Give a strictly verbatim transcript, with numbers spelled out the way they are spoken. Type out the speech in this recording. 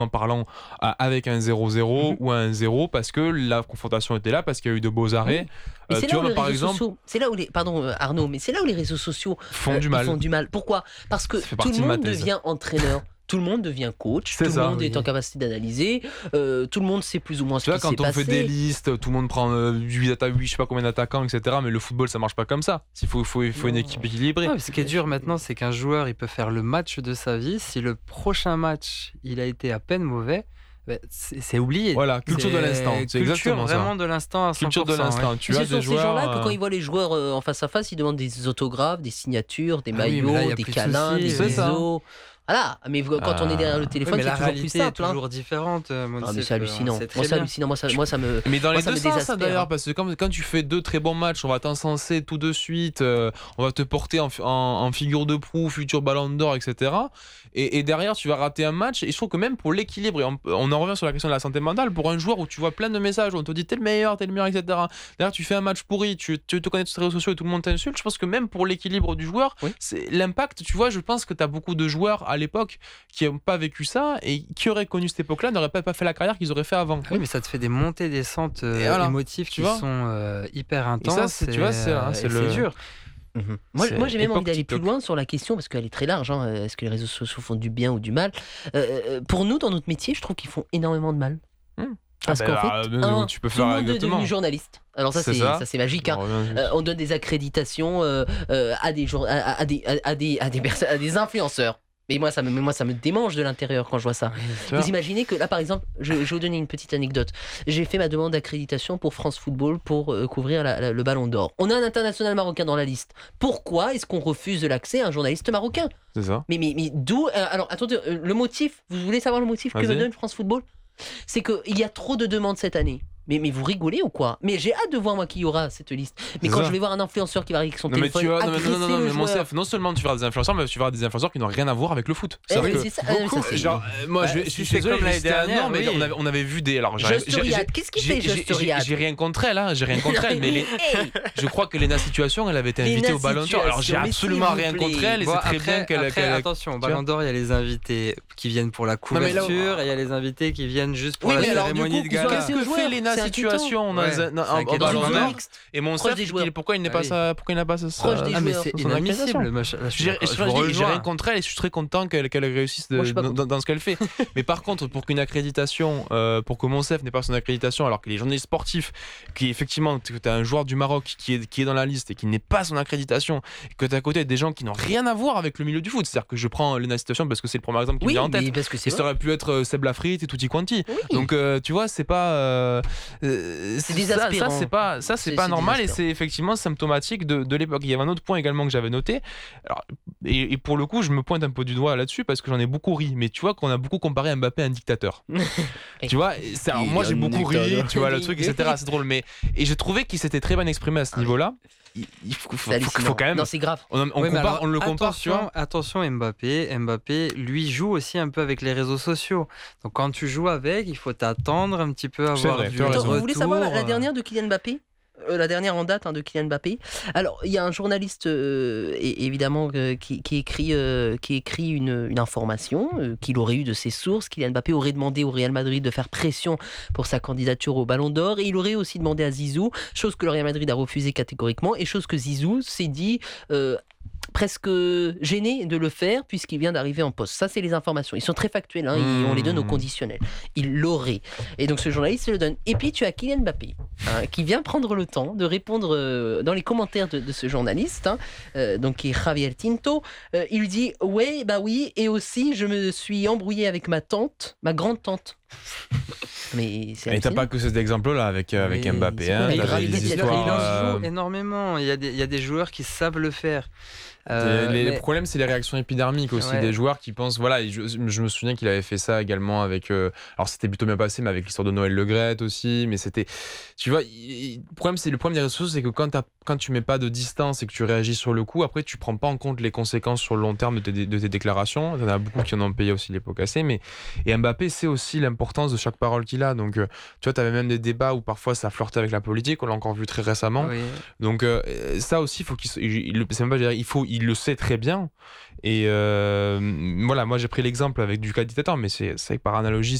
parlant à, avec un zéro zéro mmh. ou un zéro parce que la confrontation était là, parce qu'il y a eu de beaux arrêts. Mais euh, c'est, là vois, par exemple, sociaux, c'est là où les pardon Arnaud, mais c'est là où les réseaux sociaux font, euh, du, mal. font du mal. Pourquoi ? Parce que tout le monde devient entraîneur. Tout le monde devient coach, c'est tout ça, le monde oui. est en capacité d'analyser, euh, tout le monde sait plus ou moins ce tu qui vois, s'est passé. Quand on fait des listes, tout le monde prend euh, huit, je sais pas combien d'attaquants, et cetera. Mais le football, ça marche pas comme ça. Il faut, faut, faut une équipe équilibrée. Non, ce qui est dur maintenant, c'est qu'un joueur, il peut faire le match de sa vie. Si le prochain match, il a été à peine mauvais, bah, c'est, c'est oublié. Voilà, culture c'est de l'instant. C'est culture exactement ça. Vraiment de l'instant à cent pour cent. Culture de l'instant. Ouais. Tu as ce sont des ces joueurs, gens-là euh... que quand ils voient les joueurs euh, en face à face, ils demandent des autographes, des signatures, des ah maillots, oui, là, des câlins, des bisous. Voilà, mais quand euh... on est derrière le téléphone, oui, c'est toujours plus simple. C'est toujours différente. Ah, mais c'est hallucinant. Moi, c'est hallucinant. Moi, ça, moi, ça me. Mais dans moi, les deux sens, ça, d'ailleurs, parce que quand, quand tu fais deux très bons matchs, on va t'encenser tout de suite, euh, on va te porter en, en, en figure de proue, futur Ballon d'Or, et cetera. Et, et derrière, tu vas rater un match. Et je trouve que même pour l'équilibre, et on, on en revient sur la question de la santé mentale, pour un joueur où tu vois plein de messages, où on te dit t'es le meilleur, t'es le meilleur, et cetera. Derrière, tu fais un match pourri, tu, tu te connais sur les réseaux sociaux et tout le monde t'insulte. Je pense que même pour l'équilibre du joueur, oui. c'est l'impact. Tu vois, je pense que t'as beaucoup de joueurs à l'époque qui n'ont pas vécu ça et qui auraient connu cette époque-là n'auraient pas, pas fait la carrière qu'ils auraient fait avant. Oui, mais ça te fait des montées descentes euh, voilà. émotives qui vois sont euh, hyper intenses. Et ça, c'est, et, tu vois, c'est, hein, c'est, le... c'est dur. Mmh. Moi, moi, j'ai même envie d'aller plus loin sur la question parce qu'elle est très large. Hein. Est-ce que les réseaux sociaux font du bien ou du mal ? euh, Pour nous, dans notre métier, je trouve qu'ils font énormément de mal. Mmh. Parce ah ben qu'en là, fait, un, tu peux faire tout le monde est devenu journaliste. Alors ça, c'est, c'est, ça. Ça, c'est magique. Hein. Euh, on donne des accréditations euh, euh, à, des jour... à, à, des, à, à, des, à, des perso- à des influenceurs. Mais moi, ça me, moi, ça me démange de l'intérieur quand je vois ça. Oui, vous imaginez que là, par exemple, je, je vais vous donner une petite anecdote. J'ai fait ma demande d'accréditation pour France Football pour euh, couvrir la, la, le Ballon d'Or. On a un international marocain dans la liste. Pourquoi est-ce qu'on refuse de l'accès à un journaliste marocain ? C'est ça. Mais, mais, mais d'où euh, alors, attendez, euh, le motif, vous voulez savoir le motif Vas-y. que me donne France Football ? C'est qu'il y a trop de demandes cette année. Mais, mais vous rigolez ou quoi ? Mais j'ai hâte de voir moi qui y aura cette liste. Mais c'est quand ça. Je vais voir un influenceur qui va avec son non, téléphone, mais tu vois, agresser non, non, non, non, mais mon chef, non seulement tu verras des influenceurs, mais tu verras des influenceurs qui n'ont rien à voir avec le foot. C'est eh, c'est ça, beaucoup, ça, c'est genre, moi, je, je suis désolé, comme l'année dernière, non, mais oui. on, avait, on avait vu des. Alors, Just Riyad, qu'est-ce qu'il fait, Just Riyad ? J'ai rien contre elle, hein, j'ai rien contre elle, mais les, je crois que Léna Situation, elle avait été invitée au Ballon d'Or. Alors, j'ai absolument rien contre elle, et c'est très bien qu'elle. Attention, au Ballon d'Or, il y a les invités qui viennent pour la couverture, et il y a les invités qui viennent juste pour la cérémonie de gala. Qu'est-ce que fait Léna Situation ? En Ballon d'Or et mon chef, pourquoi il n'est pas ça, pourquoi il n'a pas ça ah mais c'est inadmissible. J'ai rien contre elle et je suis très content qu'elle réussisse dans ce qu'elle fait. Mais par contre, pour qu'une accréditation, pour que Monsef n'ait pas son accréditation, alors que les journalistes sportifs, qui effectivement, tu as un joueur du Maroc qui est qui est dans la liste et qui n'est pas son accréditation, et que tu as à côté des gens qui n'ont rien à voir avec le milieu du foot, c'est-à-dire que je prends Léna Situation parce que c'est le premier exemple qui me vient en tête. Et ça aurait pu être Seb Lafrite et Tutti Quanti. Donc tu vois, c'est pas c'est des Ça, ça c'est pas ça c'est, c'est pas c'est normal et c'est effectivement symptomatique de, de l'époque. Il y avait un autre point également que j'avais noté. Alors, et, et pour le coup, je me pointe un peu du doigt là-dessus parce que j'en ai beaucoup ri. Mais tu vois qu'on a beaucoup comparé Mbappé à un dictateur. Tu vois, c'est, alors, moi j'ai beaucoup ri. Tu vois le truc, et cetera. C'est drôle, mais et j'ai trouvé qu'il s'était très bien exprimé à ce niveau-là. Il, il faut, faut, faut, faut quand même. Non, c'est grave. On, on, oui, compare, alors, on le compare, attention, tu vois. Attention, Mbappé, Mbappé, lui joue aussi un peu avec les réseaux sociaux. Donc quand tu joues avec, il faut t'attendre un petit peu à avoir vrai, du Attends, retour. Vous voulez savoir la, la dernière de Kylian Mbappé ? Euh, la dernière en date hein, de Kylian Mbappé. Alors, il y a un journaliste, euh, et, évidemment, euh, qui, qui écrit, euh, qui écrit une, une information euh, qu'il aurait eu de ses sources. Kylian Mbappé aurait demandé au Real Madrid de faire pression pour sa candidature au Ballon d'Or. Et il aurait aussi demandé à Zizou, chose que le Real Madrid a refusé catégoriquement, et chose que Zizou s'est dit... Euh, presque gêné de le faire puisqu'il vient d'arriver en poste. Ça, c'est les informations. Ils sont très factuels, hein, mmh. on les donne au conditionnel. Il l'aurait. Et donc, ce journaliste se le donne. Et puis, tu as Kylian Mbappé hein, qui vient prendre le temps de répondre euh, dans les commentaires de, de ce journaliste, hein, euh, donc qui est Javier Tinto. Euh, il lui dit « Ouais, bah oui, et aussi, je me suis embrouillé avec ma tante, ma grande-tante. » Mais c'est et t'as pas que cet exemple-là avec, euh, avec Mbappé. Hein, il, il, il, il en joue énormément. Il y, a des, il y a des joueurs qui savent le faire. Euh, les, mais... Le problème, c'est les réactions épidermiques aussi, ouais. Des joueurs qui pensent. Voilà, je, je me souviens qu'il avait fait ça également avec. Euh, alors, c'était plutôt bien passé, mais avec l'histoire de Noël Le Graët aussi. Mais c'était. Tu vois, il, le, problème, c'est, le problème des réseaux sociaux, c'est que quand, quand tu mets pas de distance et que tu réagis sur le coup, après, tu prends pas en compte les conséquences sur le long terme de tes, de tes déclarations. Il y en a beaucoup qui en ont payé aussi l'époque assez. Mais... Et Mbappé, c'est aussi l'importance de chaque parole qu'il a. Donc, euh, tu vois, tu avais même des débats où parfois ça flirtait avec la politique. On l'a encore vu très récemment. Oui. Donc, euh, ça aussi, faut qu'il, il, c'est même pas, il faut. il le sait très bien. Et euh, voilà, moi j'ai pris l'exemple avec du cas dictateur, mais c'est, c'est par analogie,